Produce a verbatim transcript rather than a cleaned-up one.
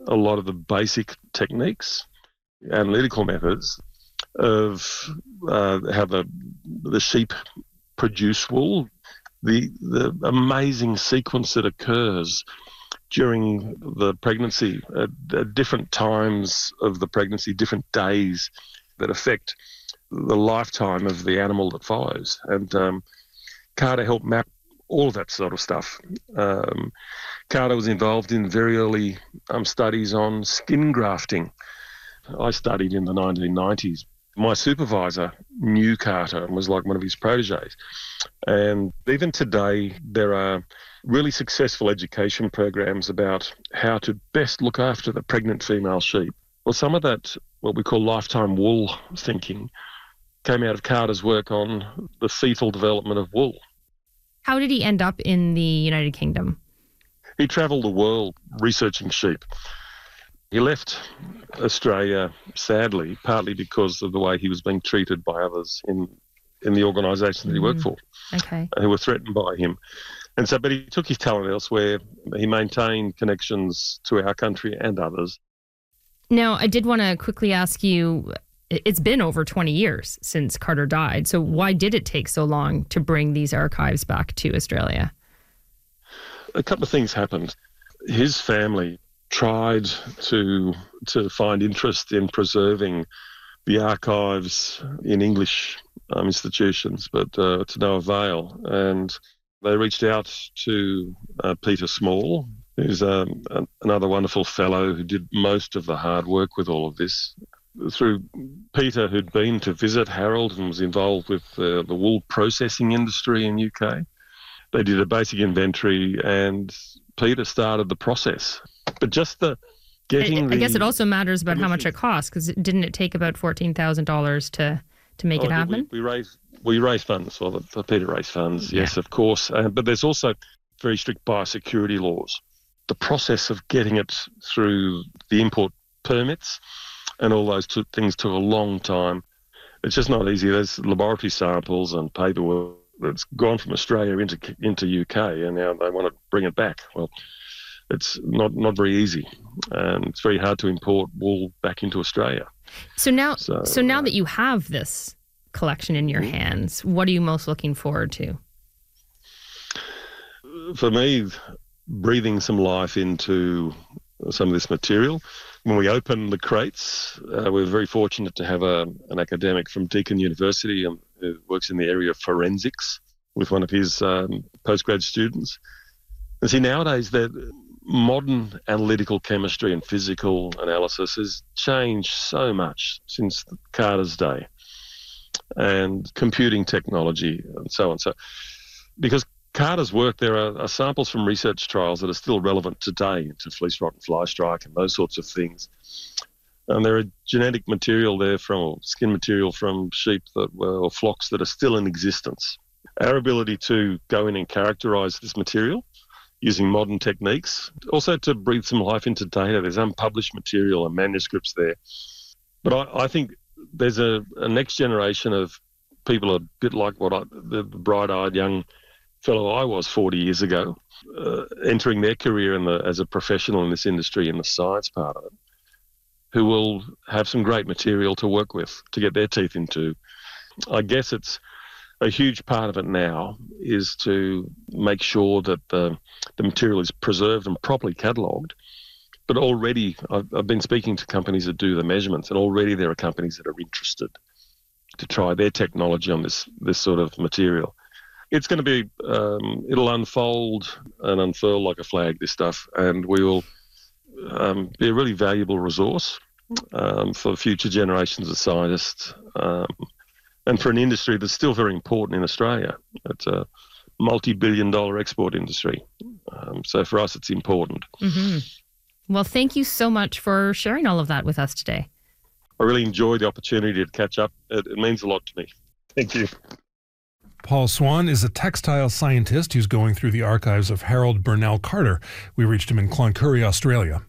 a lot of the basic techniques, analytical methods of uh, how the the sheep produce wool, the the amazing sequence that occurs during the pregnancy at, at different times of the pregnancy, different days that affect the lifetime of the animal that follows. And um, Carter helped map all of that sort of stuff. Um, Carter was involved in very early um, studies on skin grafting. I studied in the nineteen nineties. My supervisor knew Carter and was like one of his proteges. And even today, there are really successful education programs about how to best look after the pregnant female sheep. Well, some of that, what we call lifetime wool thinking, came out of Carter's work on the fetal development of wool. How did he end up in the United Kingdom? He travelled the world researching sheep. He left Australia, sadly, partly because of the way he was being treated by others in in the organisation that he worked for, okay. who were threatened by him. And so, but he took his talent elsewhere. He maintained connections to our country and others. Now, I did want to quickly ask you, it's been over twenty years since Carter died. So why did it take so long to bring these archives back to Australia? A couple of things happened. His family tried to to find interest in preserving the archives in English um, institutions, but uh, to no avail. And they reached out to uh, Peter Small, who's um, a, another wonderful fellow who did most of the hard work with all of this. Through Peter, who'd been to visit Harold and was involved with uh, the wool processing industry in U K, they did a basic inventory and Peter started the process. But just the getting I, the... I guess it also matters about how much it costs, because didn't it take about fourteen thousand dollars to, to make oh, it happen? We, we raised we raised funds, well, the, the Peter raised funds, yes, yeah. Of course. Uh, but there's also very strict biosecurity laws. The process of getting it through the import permits and all those two things took a long time. It's just not easy. There's laboratory samples and paperwork that's gone from Australia into into U K, and now they want to bring it back. Well, it's not, not very easy, and it's very hard to import wool back into Australia. So now, so, so now uh, that you have this collection in your hands, what are you most looking forward to? For me, breathing some life into some of this material. When we open the crates, uh, we're very fortunate to have a, an academic from Deakin University um, who works in the area of forensics with one of his um, postgrad students. And see, nowadays, that modern analytical chemistry and physical analysis has changed so much since Carter's day, and computing technology and so on. So, because Carter's work, there are, are samples from research trials that are still relevant today to fleece rot and fly strike and those sorts of things. And there are genetic material there from, or skin material from sheep that were, or flocks that are still in existence. Our ability to go in and characterise this material using modern techniques, also to breathe some life into data. There's unpublished material and manuscripts there. But I, I think there's a, a next generation of people a bit like what I, the bright-eyed young fellow I was forty years ago, uh, entering their career in the, as a professional in this industry in the science part of it, who will have some great material to work with, to get their teeth into. I guess it's a huge part of it now is to make sure that the, the material is preserved and properly catalogued. But already, I've, I've been speaking to companies that do the measurements, and already there are companies that are interested to try their technology on this this sort of material. It's going to be, um, it'll unfold and unfurl like a flag, this stuff, and we will um, be a really valuable resource um, for future generations of scientists, um, and for an industry that's still very important in Australia. It's a multi-billion dollar export industry. Um, so for us, it's important. Mm-hmm. Well, thank you so much for sharing all of that with us today. I really enjoyed the opportunity to catch up. It, it means a lot to me. Thank you. Paul Swan is a textile scientist who's going through the archives of Harold Burnell Carter. We reached him in Cloncurry, Australia.